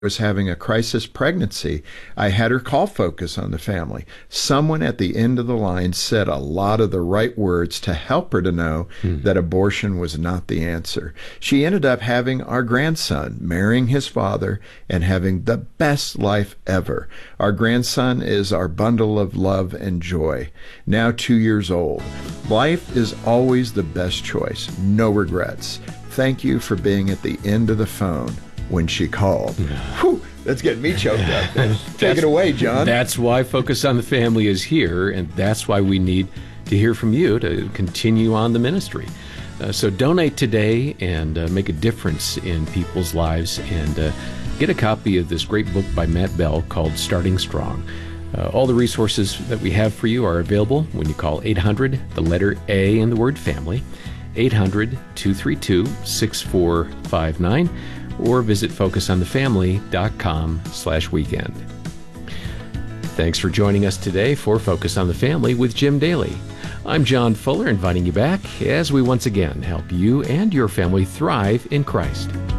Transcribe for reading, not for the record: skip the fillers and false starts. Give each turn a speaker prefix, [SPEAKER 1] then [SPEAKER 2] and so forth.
[SPEAKER 1] was having a crisis pregnancy, I had her call Focus on the Family. Someone at the end of the line said a lot of the right words to help her to know that abortion was not the answer. She ended up having our grandson, marrying his father, and having the best life ever. Our grandson is our bundle of love and joy, now 2 years old. Life is always the best choice. No regrets. Thank you for being at the end of the phone when she called. Whew, that's getting me choked up. Take it away, John.
[SPEAKER 2] That's why Focus on the Family is here, and that's why we need to hear from you to continue on the ministry. So donate today and make a difference in people's lives, and get a copy of this great book by Matt Bell called Starting Strong. All the resources that we have for you are available when you call 800, the letter A in the word family, 800-232-6459, or visit focusonthefamily.com/weekend. Thanks for joining us today for Focus on the Family with Jim Daly. I'm John Fuller, inviting you back as we once again help you and your family thrive in Christ.